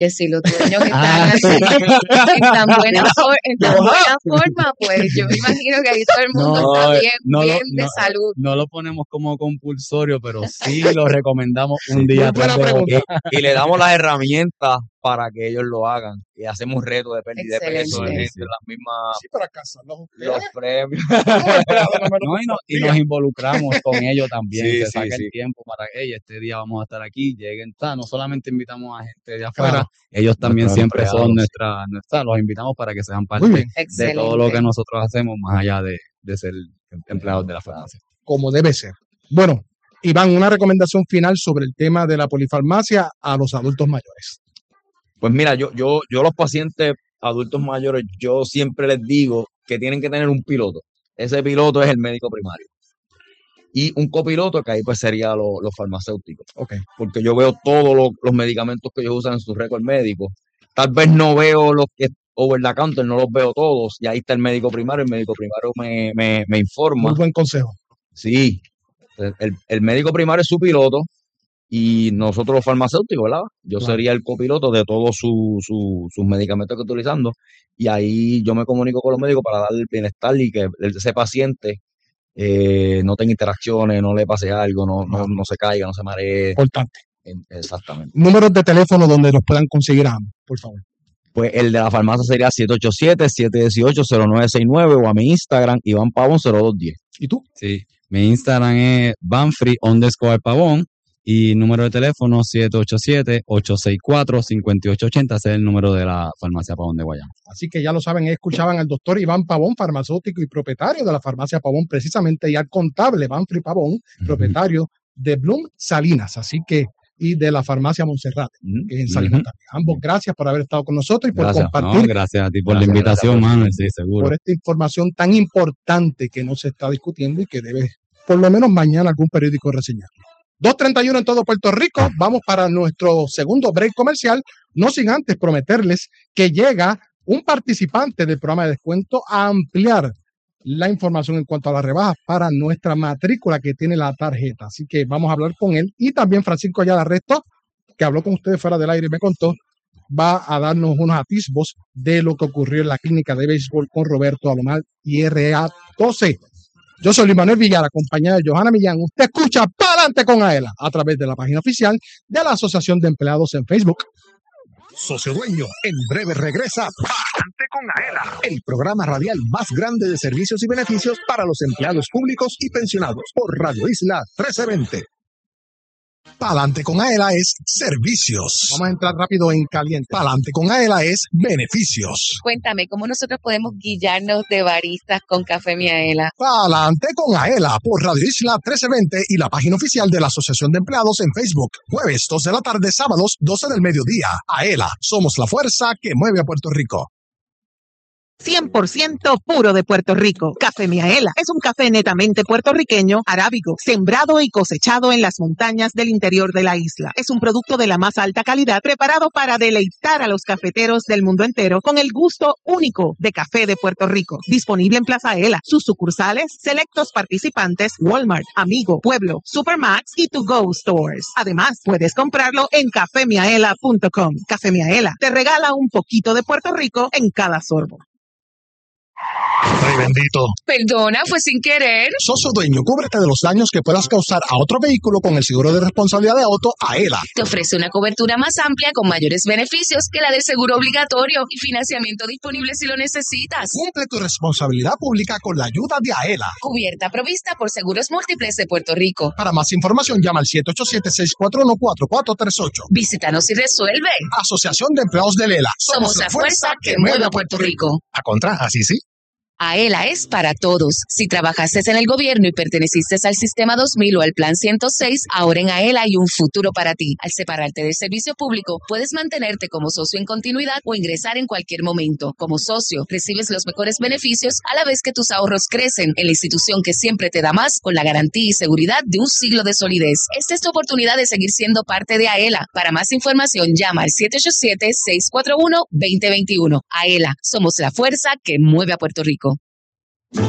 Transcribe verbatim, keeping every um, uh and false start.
que si los dueños están Ah. así, en tan buena, for- en tan buena forma, pues yo me imagino que ahí todo el mundo No, está bien, no lo- bien de no, salud. No lo ponemos como compulsorio, pero sí lo recomendamos un día. Muy buena atrás de pregunta. otro. Y, y le damos las herramientas para que ellos lo hagan. Y hacemos un reto de pérdida de peso de Excelente. gente, Sí, sí. las mismas, Sí, para alcanzarlos ustedes. los premios. Como empleado, no me lo No, y, no- y diga. nos involucramos con ellos también. Sí, Se sí, saca sí. el tiempo para que "Ey, este día vamos a estar aquí, lleguen. Ta". No solamente invitamos a gente de afuera, Claro. ellos también Nuestros siempre empleados, son sí. nuestra, nuestra, los invitamos para que sean Muy parte bien. de Excelente. todo lo que nosotros hacemos, más allá de, de ser empleados de la farmacia. Como debe ser. Bueno, Iván, una recomendación final sobre el tema de la polifarmacia a los adultos mayores. Pues mira, yo, yo, yo a los pacientes adultos mayores, yo siempre les digo que tienen que tener un piloto. Ese piloto es el médico primario. Y un copiloto, que ahí pues sería lo- los farmacéuticos. Ok. Porque yo veo todos lo- los medicamentos que ellos usan en su récord médico. Tal vez no veo los que over the counter, no los veo todos. Y ahí está el médico primario, el médico primario me, me, me informa. Muy buen consejo. Sí, el, el médico primario es su piloto y nosotros los farmacéuticos, ¿verdad? Yo Claro. sería el copiloto de todos su, su- sus medicamentos que estoy utilizando y ahí yo me comunico con los médicos para darle el bienestar y que ese paciente eh, no tenga interacciones, no le pase algo, no, no, no se caiga, no se maree. Importante. En- Exactamente. Números de teléfono donde los puedan conseguir a ambos, por favor. Pues el de la farmacia sería siete ocho siete, siete uno ocho, cero nueve seis nueve o a mi Instagram, Iván Pavón cero dos uno cero. ¿Y tú? Sí, mi Instagram es banfree underscore pavón y número de teléfono siete ocho siete, ocho seis cuatro, cinco ocho ocho cero. Ese es el número de la farmacia Pavón de Guayama. Así que ya lo saben, escuchaban al doctor Iván Pavón, farmacéutico y propietario de la farmacia Pavón, precisamente, y al contable Banfree Pavón, propietario de Bloom Salinas, así que, y de la farmacia Montserrat, Ujú. que es en Salinas Ujú. también. Ambos, gracias por haber estado con nosotros y por Gracias. No, compartir gracias a ti por Gracias, la invitación, gracias por- Manuel, sí, seguro. por esta información tan importante que no se está discutiendo y que debe, por lo menos mañana, algún periódico reseñar. dos treinta y uno en todo Puerto Rico. Vamos para nuestro segundo break comercial, no sin antes prometerles que llega un participante del programa de descuento a ampliar la información en cuanto a las rebajas para nuestra matrícula que tiene la tarjeta. Así que vamos a hablar con él. Y también Francisco Ayala Resto, que habló con ustedes fuera del aire y me contó, va a darnos unos atisbos de lo que ocurrió en la clínica de béisbol con Roberto Alomar y R A doce. Yo soy Luis Manuel Villar, acompañado de Johanna Millán. Usted escucha Pa'lante con Aela a través de la página oficial de la Asociación de Empleados en Facebook. Socio Dueño, en breve regresa Pa'lante con Aela, el programa radial más grande de servicios y beneficios para los empleados públicos y pensionados por Radio Isla trece veinte. Pa'lante con Aela es servicios. Vamos a entrar rápido en caliente. Pa'lante con Aela es beneficios. Cuéntame, ¿cómo nosotros podemos guiarnos de baristas con Café Miaela? Pa'lante con Aela por Radio Isla trece veinte y la página oficial de la Asociación de Empleados en Facebook. Jueves dos de la tarde, sábados doce del mediodía. Aela, somos la fuerza que mueve a Puerto Rico. cien por ciento puro de Puerto Rico. Café Miaela es un café netamente puertorriqueño, arábigo, sembrado y cosechado en las montañas del interior de la isla. Es un producto de la más alta calidad preparado para deleitar a los cafeteros del mundo entero con el gusto único de café de Puerto Rico. Disponible en Plaza Aela, sus sucursales, selectos participantes, Walmart, Amigo, Pueblo, Supermax y To Go Stores. Además, puedes comprarlo en café miaela punto com. Café Miaela te regala un poquito de Puerto Rico en cada sorbo. Rey bendito. Perdona, fue sin querer. Socio Dueño, cúbrete de los daños que puedas causar a otro vehículo con el seguro de responsabilidad de auto Aela. Te ofrece una cobertura más amplia con mayores beneficios que la del seguro obligatorio y financiamiento disponible si lo necesitas. Cumple tu responsabilidad pública con la ayuda de Aela. Cubierta provista por Seguros Múltiples de Puerto Rico. Para más información, llama al siete ocho siete, seis cuatro uno, cuatro cuatro tres ocho. Visítanos y resuelve. Asociación de Empleados de Lela. Somos la fuerza que mueve a Puerto Rico. A contra, así sí. Aela es para todos. Si trabajaste en el gobierno y perteneciste al Sistema dos mil o al Plan ciento seis, ahora en Aela hay un futuro para ti. Al separarte del servicio público, puedes mantenerte como socio en continuidad o ingresar en cualquier momento. Como socio, recibes los mejores beneficios a la vez que tus ahorros crecen en la institución que siempre te da más con la garantía y seguridad de un siglo de solidez. Esta es tu oportunidad de seguir siendo parte de Aela. Para más información, llama al siete ocho siete, seis cuatro uno, dos cero dos uno. Aela, somos la fuerza que mueve a Puerto Rico.